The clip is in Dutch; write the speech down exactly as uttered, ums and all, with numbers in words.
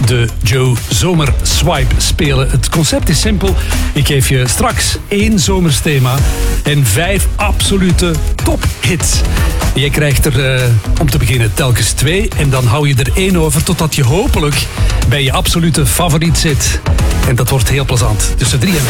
de Joe Zomer Swipe spelen. Het concept is simpel. Ik geef je straks één zomersthema en vijf absolute tophits. Jij krijgt er uh, om te beginnen telkens twee en dan hou je er één over totdat je hopelijk bij je absolute favoriet zit. En dat wordt heel plezant. Tussen drie en